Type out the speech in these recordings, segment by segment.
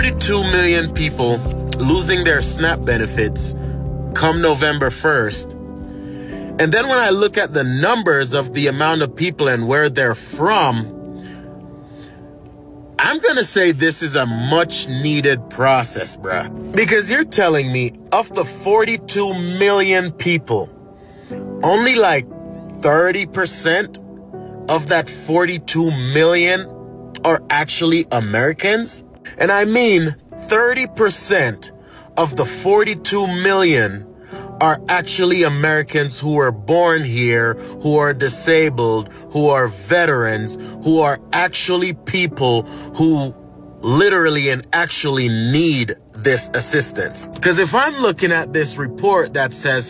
42 million people losing their SNAP benefits come November 1st. And then when I look at the numbers of the amount of people and where they're from, I'm going to say this is a much needed process, bruh. Because you're telling me of the 42 million people, only like 30% of that 42 million are actually Americans? And I mean 30% of the 42 million are actually Americans who were born here, who are disabled, who are veterans, who are actually people who literally and actually need this assistance. Because if I'm looking at this report that says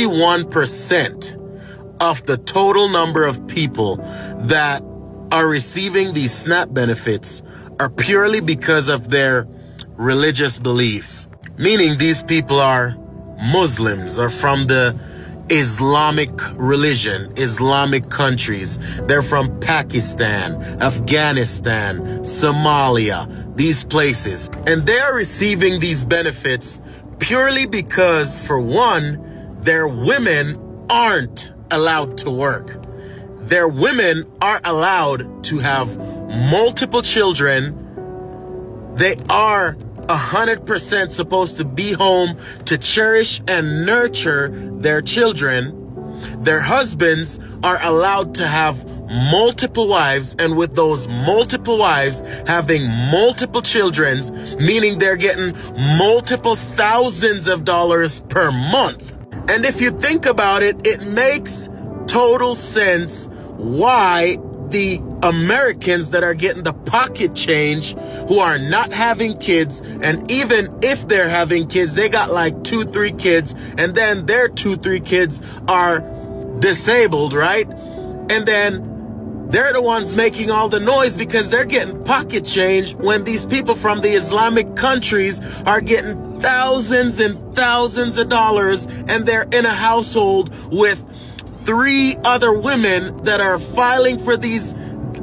51% of the total number of people that are receiving these SNAP benefits are purely because of their religious beliefs, meaning these people are Muslims or from the Islamic religion, Islamic countries. They're from Pakistan, Afghanistan, Somalia, these places. And they're receiving these benefits purely because, for one, their women aren't allowed to work. Their women are allowed to have multiple children. They are 100% supposed to be home to cherish and nurture their children. Their husbands are allowed to have multiple wives, and with those multiple wives having multiple children, meaning they're getting multiple thousands of dollars per month. And if you think about it, it makes total sense why the Americans that are getting the pocket change, who are not having kids, and even if they're having kids, they got like 2-3 kids, and then their 2-3 kids are disabled, right? And then they're the ones making all the noise because they're getting pocket change when these people from the Islamic countries are getting thousands and thousands of dollars, and they're in a household with 3 other women that are filing for these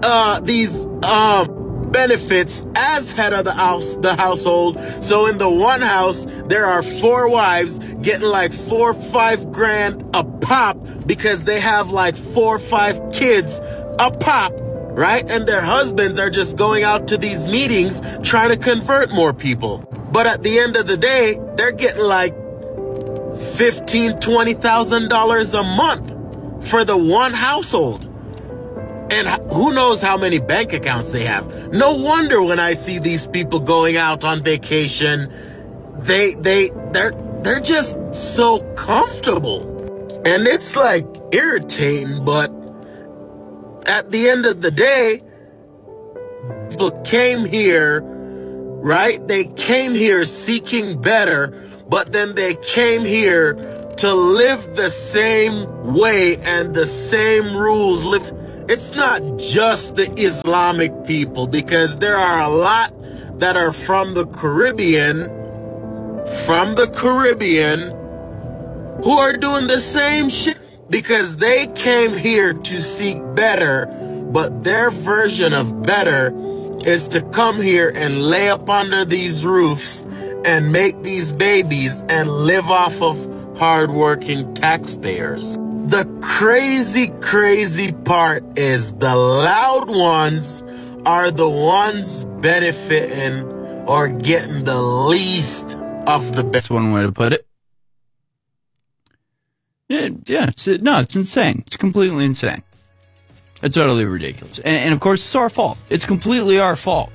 benefits as head of the household. So in the one house, there are 4 wives getting like 4 or 5 grand a pop because they have like 4 or 5 kids a pop, right? And their husbands are just going out to these meetings trying to convert more people. But at the end of the day, they're getting like $15,000-$20,000 a month for the one household. And who knows how many bank accounts they have. No wonder when I see these people going out on vacation, they're just so comfortable. And it's like irritating, but at the end of the day, people came here, right? They came here seeking better, but then they came here to live the same way and the same rules. It's not just the Islamic people, because there are a lot that are from the Caribbean, who are doing the same shit because they came here to seek better, but their version of better is to come here and lay up under these roofs and make these babies and live off of hardworking taxpayers. The crazy part is the loud ones are the ones benefiting or getting the least of the benefit. That's one way to put it. It's insane. It's completely insane. It's utterly ridiculous. And of course, it's our fault. It's completely our fault.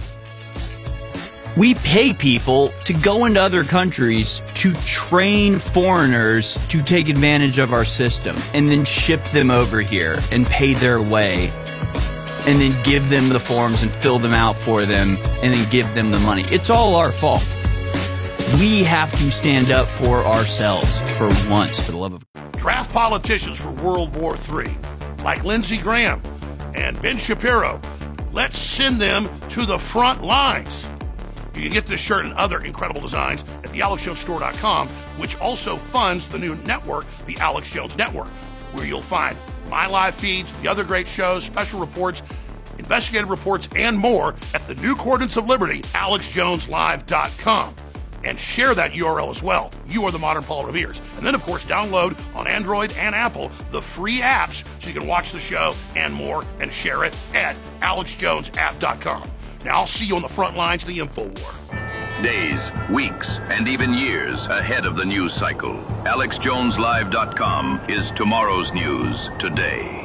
We pay people to go into other countries to train foreigners to take advantage of our system and then ship them over here and pay their way and then give them the forms and fill them out for them and then give them the money. It's all our fault. We have to stand up for ourselves for once, for the love of God. Draft politicians for World War III, like Lindsey Graham and Ben Shapiro. Let's send them to the front lines. You can get this shirt and other incredible designs at thealexjonestore.com, which also funds the new network, the Alex Jones Network, where you'll find my live feeds, the other great shows, special reports, investigative reports, and more at the new coordinates of liberty, alexjoneslive.com. And share that URL as well. You are the modern Paul Revere's. And then, of course, download on Android and Apple the free apps so you can watch the show and more, and share it at alexjonesapp.com. Now, I'll see you on the front lines of the InfoWar. Days, weeks, and even years ahead of the news cycle. AlexJonesLive.com is tomorrow's news today.